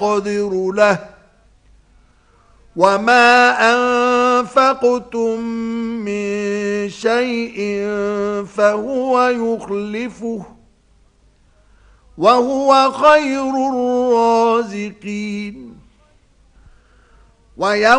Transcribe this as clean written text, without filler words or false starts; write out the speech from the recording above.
قدر له وما أنفقتم من شيء فهو يخلفه وهو خير الرازقين.